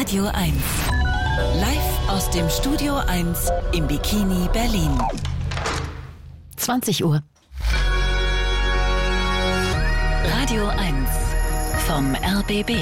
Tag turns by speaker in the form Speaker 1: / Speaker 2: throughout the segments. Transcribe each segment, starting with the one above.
Speaker 1: Radio 1. Live aus dem Studio 1 im Bikini Berlin.
Speaker 2: 20 Uhr.
Speaker 1: Radio 1 vom RBB.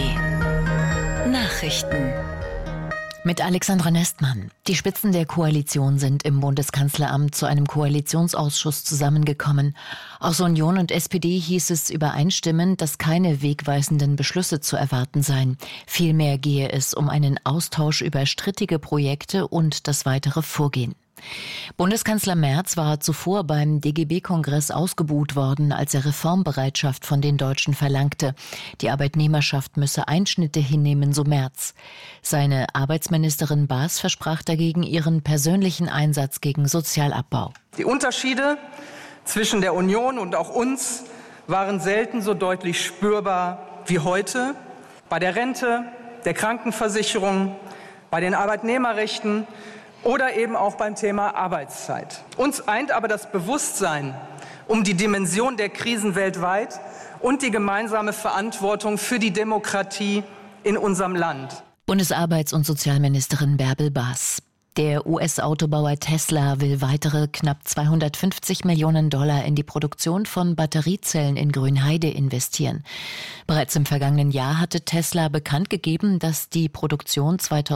Speaker 1: Nachrichten.
Speaker 2: Mit Alexandra Nestmann. Die Spitzen der Koalition sind im Bundeskanzleramt zu einem Koalitionsausschuss zusammengekommen. Aus Union und SPD hieß es übereinstimmend, dass keine wegweisenden Beschlüsse zu erwarten seien. Vielmehr gehe es um einen Austausch über strittige Projekte und das weitere Vorgehen. Bundeskanzler Merz war zuvor beim DGB-Kongress ausgebuht worden, als er Reformbereitschaft von den Deutschen verlangte. Die Arbeitnehmerschaft müsse Einschnitte hinnehmen, so Merz. Seine Arbeitsministerin Baas versprach dagegen ihren persönlichen Einsatz gegen Sozialabbau.
Speaker 3: Die Unterschiede zwischen der Union und auch uns waren selten so deutlich spürbar wie heute. Bei der Rente, der Krankenversicherung, bei den Arbeitnehmerrechten oder eben auch beim Thema Arbeitszeit. Uns eint aber das Bewusstsein um die Dimension der Krisen weltweit und die gemeinsame Verantwortung für die Demokratie in unserem Land.
Speaker 2: Bundesarbeits- und Sozialministerin Bärbel Baas. Der US-Autobauer Tesla will weitere knapp $250 Millionen in die Produktion von Batteriezellen in Grünheide investieren. Bereits im vergangenen Jahr hatte Tesla bekannt gegeben, dass die Produktion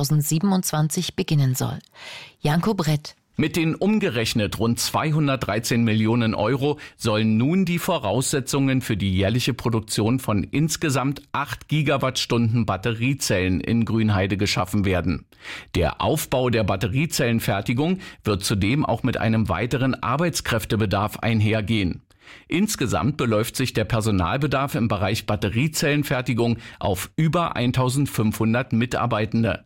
Speaker 2: 2027 beginnen soll. Janko Brett.
Speaker 4: Mit den umgerechnet rund 213 Millionen € sollen nun die Voraussetzungen für die jährliche Produktion von insgesamt 8 Gigawattstunden Batteriezellen in Grünheide geschaffen werden. Der Aufbau der Batteriezellenfertigung wird zudem auch mit einem weiteren Arbeitskräftebedarf einhergehen. Insgesamt beläuft sich der Personalbedarf im Bereich Batteriezellenfertigung auf über 1500 Mitarbeitende.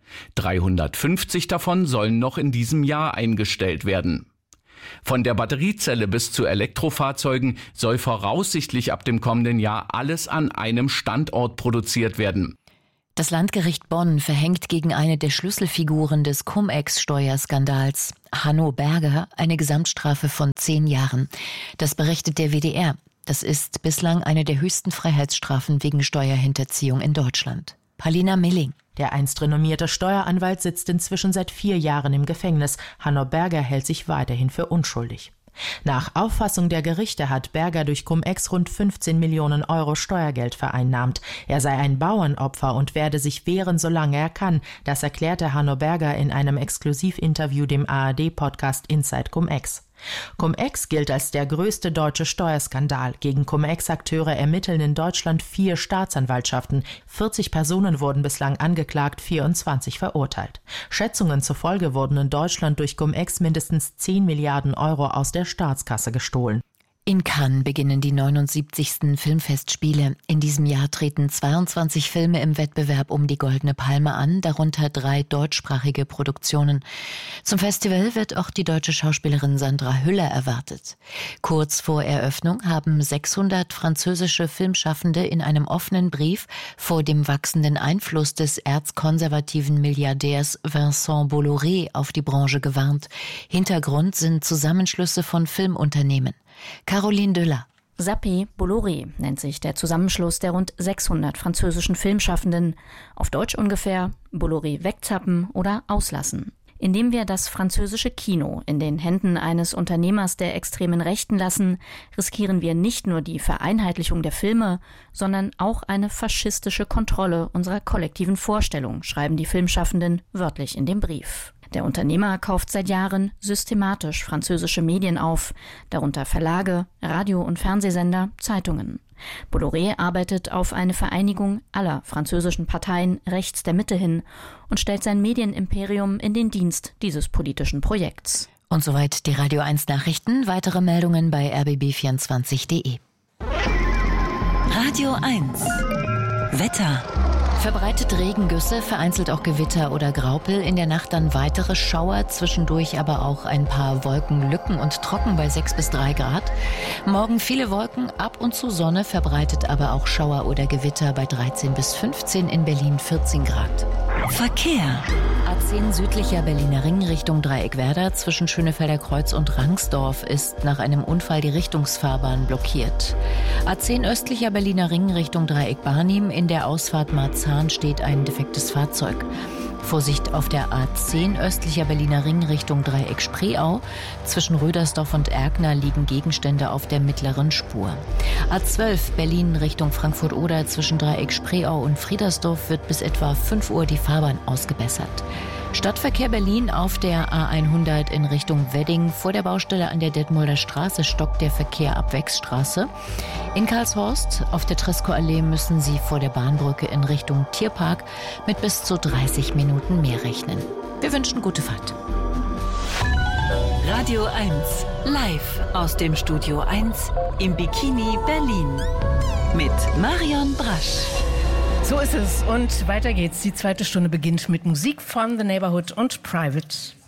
Speaker 4: 350 davon sollen noch in diesem Jahr eingestellt werden. Von der Batteriezelle bis zu Elektrofahrzeugen soll voraussichtlich ab dem kommenden Jahr alles an einem Standort produziert werden.
Speaker 2: Das Landgericht Bonn verhängt gegen eine der Schlüsselfiguren des Cum-Ex-Steuerskandals, Hanno Berger, eine Gesamtstrafe von 10 Jahren. Das berichtet der WDR. Das ist bislang eine der höchsten Freiheitsstrafen wegen Steuerhinterziehung in Deutschland. Palina Milling.
Speaker 5: Der einst renommierte Steueranwalt sitzt inzwischen seit 4 Jahren im Gefängnis. Hanno Berger hält sich weiterhin für unschuldig. Nach Auffassung der Gerichte hat Berger durch Cum-Ex rund 15 Millionen € Steuergeld vereinnahmt. Er sei ein Bauernopfer und werde sich wehren, solange er kann. Das erklärte Hanno Berger in einem Exklusivinterview dem ARD-Podcast Inside Cum-Ex. Cum-Ex gilt als der größte deutsche Steuerskandal. Gegen Cum-Ex-Akteure ermitteln in Deutschland 4 Staatsanwaltschaften. 40 Personen wurden bislang angeklagt, 24 verurteilt. Schätzungen zufolge wurden in Deutschland durch Cum-Ex mindestens 10 Milliarden € aus der Staatskasse gestohlen.
Speaker 2: In Cannes beginnen die 79. Filmfestspiele. In diesem Jahr treten 22 Filme im Wettbewerb um die Goldene Palme an, darunter 3 deutschsprachige Produktionen. Zum Festival wird auch die deutsche Schauspielerin Sandra Hüller erwartet. Kurz vor Eröffnung haben 600 französische Filmschaffende in einem offenen Brief vor dem wachsenden Einfluss des erzkonservativen Milliardärs Vincent Bolloré auf die Branche gewarnt. Hintergrund sind Zusammenschlüsse von Filmunternehmen. Caroline Döller.
Speaker 6: Zappé Bolloré nennt sich der Zusammenschluss der rund 600 französischen Filmschaffenden. Auf Deutsch ungefähr Bolloré wegzappen oder auslassen. Indem wir das französische Kino in den Händen eines Unternehmers der extremen Rechten lassen, riskieren wir nicht nur die Vereinheitlichung der Filme, sondern auch eine faschistische Kontrolle unserer kollektiven Vorstellung, schreiben die Filmschaffenden wörtlich in dem Brief. Der Unternehmer kauft seit Jahren systematisch französische Medien auf, darunter Verlage, Radio- und Fernsehsender, Zeitungen. Bolloré arbeitet auf eine Vereinigung aller französischen Parteien rechts der Mitte hin und stellt sein Medienimperium in den Dienst dieses politischen Projekts.
Speaker 2: Und soweit die Radio 1 Nachrichten. Weitere Meldungen bei rbb24.de.
Speaker 1: Radio 1 Wetter.
Speaker 2: Verbreitet Regengüsse, vereinzelt auch Gewitter oder Graupel. In der Nacht dann weitere Schauer, zwischendurch aber auch ein paar Wolkenlücken und trocken bei 6 bis 3 Grad. Morgen viele Wolken, ab und zu Sonne, verbreitet aber auch Schauer oder Gewitter bei 13 bis 15, in Berlin 14 Grad.
Speaker 1: Verkehr.
Speaker 2: A10 südlicher Berliner Ring Richtung Dreieckwerder zwischen Schönefelder Kreuz und Rangsdorf ist nach einem Unfall die Richtungsfahrbahn blockiert. A10 östlicher Berliner Ring Richtung Dreieck Barnim in der Ausfahrt Marzahn steht ein defektes Fahrzeug. Vorsicht auf der A10 östlicher Berliner Ring Richtung Dreieck Spreeau. Zwischen Rödersdorf und Erkner liegen Gegenstände auf der mittleren Spur. A12 Berlin Richtung Frankfurt-Oder zwischen Dreieck Spreeau und Friedersdorf wird bis etwa 5 Uhr die Fahrbahn ausgebessert. Stadtverkehr Berlin auf der A100 in Richtung Wedding. Vor der Baustelle an der Detmolder Straße stockt der Verkehr ab Wechsstraße. In Karlshorst auf der Tresco-Allee müssen Sie vor der Bahnbrücke in Richtung Tierpark mit bis zu 30 Minuten mehr rechnen. Wir wünschen gute Fahrt.
Speaker 1: Radio 1, live aus dem Studio 1 im Bikini Berlin mit Marion Brasch.
Speaker 7: So ist es und weiter geht's. Die zweite Stunde beginnt mit Musik von The Neighborhood und Private.